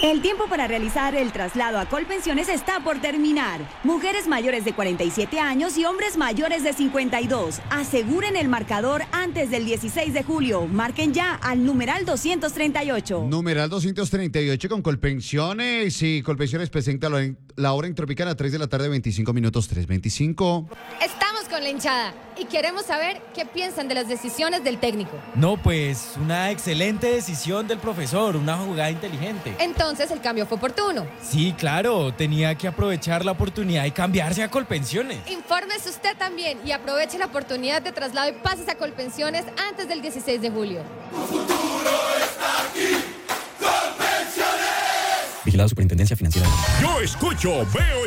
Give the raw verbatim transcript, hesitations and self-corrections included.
El tiempo para realizar el traslado a Colpensiones está por terminar. Mujeres mayores de cuarenta y siete años y hombres mayores de cincuenta y dos. Aseguren el marcador antes del dieciséis de julio. Marquen ya al numeral doscientos treinta y ocho. Numeral doscientos treinta y ocho con Colpensiones. Y Colpensiones presenta la hora en Tropicana, tres de la tarde, veinticinco minutos, tres veinticinco. Estamos con la hinchada y queremos saber qué piensan de las decisiones del técnico. No, pues una excelente decisión del profesor, una jugada inteligente. Entonces el cambio fue oportuno. Sí, claro, tenía que aprovechar la oportunidad y cambiarse a Colpensiones. Infórmese usted también y aproveche la oportunidad de traslado y pases a Colpensiones antes del dieciséis de julio. Tu futuro está aquí. Colpensiones. Vigilado Superintendencia Financiera. Yo escucho, veo